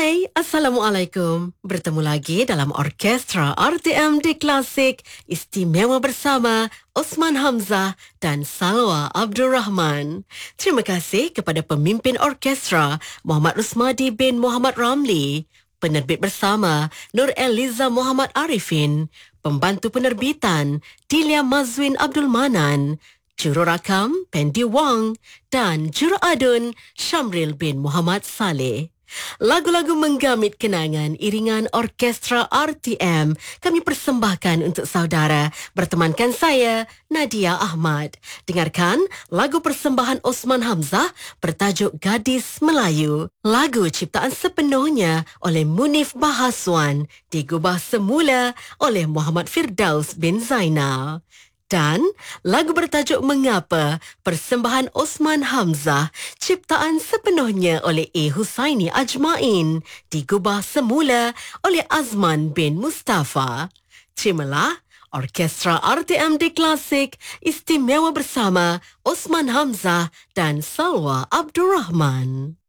Hai, Assalamualaikum. Bertemu lagi dalam Orkestra RTMD Klasik istimewa bersama Osman Hamzah dan Salwa Abdul Rahman. Terima kasih kepada pemimpin orkestra Muhammad Rusmadi bin Muhammad Ramli, penerbit bersama Nur Eliza Muhammad Arifin, pembantu penerbitan Dilia Mazwin Abdul Manan, jururakam Pendi Wang dan juruadun Syamril bin Muhammad Saleh. Lagu-lagu menggamit kenangan iringan orkestra RTM kami persembahkan untuk saudara bertemankan saya, Nadia Ahmad. Dengarkan lagu persembahan Osman Hamzah bertajuk Gadis Melayu. Lagu ciptaan sepenuhnya oleh Munif Bahaswan, digubah semula oleh Muhammad Firdaus bin Zainal. Dan lagu bertajuk Mengapa, persembahan Osman Hamzah, ciptaan sepenuhnya oleh A. Husaini Ajmain, digubah semula oleh Azman bin Mustafa. Terimalah Orkestra RTMD Klasik istimewa bersama Osman Hamzah dan Salwa Abdul Rahman.